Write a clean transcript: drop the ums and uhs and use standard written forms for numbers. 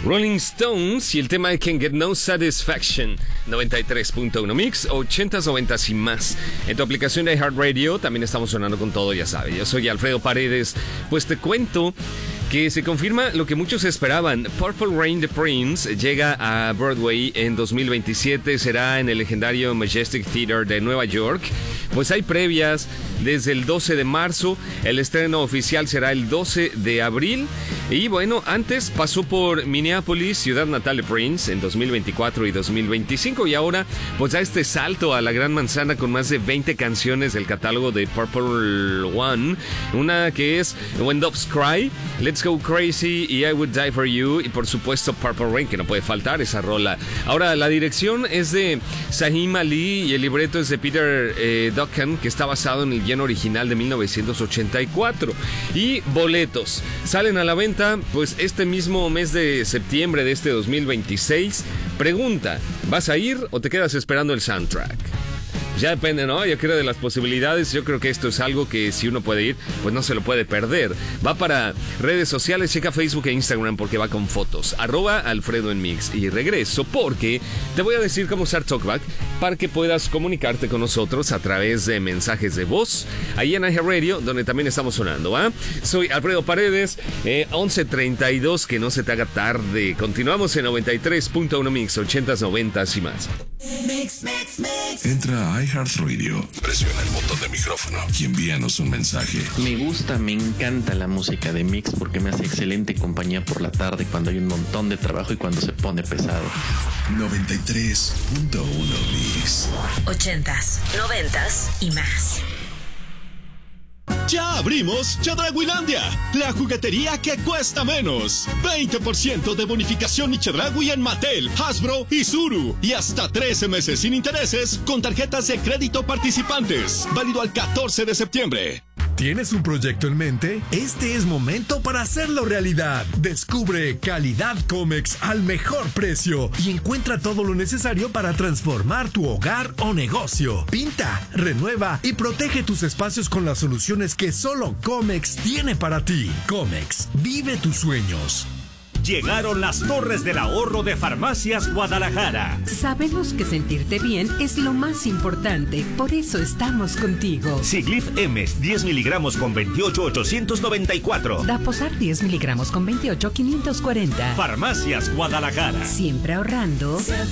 Rolling Stones y el tema de Can't Get No Satisfaction. 93.1 Mix, 80s, 90s y más. En tu aplicación de iHeartRadio también estamos sonando con todo, ya sabes. Yo soy Alfredo Paredes. Pues te cuento que se confirma lo que muchos esperaban. Purple Rain the Prince llega a Broadway en 2027. Será en el legendario Majestic Theater de Nueva York. Pues hay previas desde el 12 de marzo. El estreno oficial será el 12 de abril. Y bueno, antes pasó por Minneapolis, ciudad natal de Prince, en 2024 y 2025. Y ahora, pues da este salto a la Gran Manzana con más de 20 canciones del catálogo de Purple One. Una que es When Doves Cry, Let's Go Crazy y I Would Die For You. Y por supuesto Purple Rain, que no puede faltar esa rola. Ahora, la dirección es de Saheem Ali y el libreto es de Peter Duncan, que está basado en el guion original de 1984. Y boletos salen a la venta pues este mismo mes de septiembre de este 2026. Pregunta, ¿vas a ir o te quedas esperando el soundtrack? Ya depende, ¿no? Yo creo de las posibilidades. Yo creo que esto es algo que si uno puede ir, pues no se lo puede perder. Va para redes sociales, checa Facebook e Instagram porque va con fotos. @Alfredo en Mix. Y regreso porque te voy a decir cómo usar TalkBack para que puedas comunicarte con nosotros a través de mensajes de voz. Ahí en iHeartRadio, donde también estamos sonando, ¿va? Soy Alfredo Paredes, 11:32, que no se te haga tarde. Continuamos en 93.1 Mix, 80s, 90s y más. Mix, mix, mix. Entra a iHeartRadio, presiona el botón de micrófono y envíanos un mensaje. Me gusta, me encanta la música de Mix porque me hace excelente compañía por la tarde cuando hay un montón de trabajo y cuando se pone pesado. 93.1 Mix. 80s, 90s y más. Ya abrimos Chedrauilandia, la juguetería que cuesta menos. 20% de bonificación y Chedraui en Mattel, Hasbro y Zuru. Y hasta 13 meses sin intereses con tarjetas de crédito participantes. Válido al 14 de septiembre. ¿Tienes un proyecto en mente? Este es momento para hacerlo realidad. Descubre Calidad Comex al mejor precio y encuentra todo lo necesario para transformar tu hogar o negocio. Pinta, renueva y protege tus espacios con las soluciones que solo Comex tiene para ti. Comex, vive tus sueños. Llegaron las Torres del Ahorro de Farmacias Guadalajara. Sabemos que sentirte bien es lo más importante, por eso estamos contigo. Siglif Emes 10 miligramos con 28,894. Daposar 10 miligramos con 28,540. Farmacias Guadalajara. Siempre ahorrando.